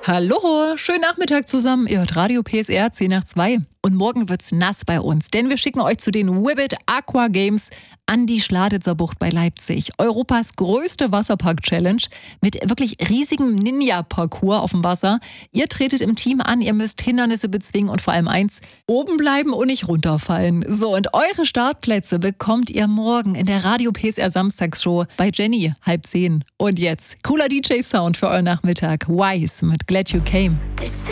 Hallo, schönen Nachmittag zusammen. Ihr hört Radio PSR 10 nach 2. Und morgen wird's nass bei uns, denn wir schicken euch zu den Whibbit Aqua Games an die Schladitzer Bucht bei Leipzig. Europas größte Wasserpark-Challenge mit wirklich riesigem Ninja-Parcours auf dem Wasser. Ihr tretet im Team an, ihr müsst Hindernisse bezwingen und vor allem eins, oben bleiben und nicht runterfallen. So, und eure Startplätze bekommt ihr morgen in der Radio PSR Samstagsshow bei Jenny, 9:30. Und jetzt, cooler DJ-Sound für euren Nachmittag. Wise mit Glad You Came. This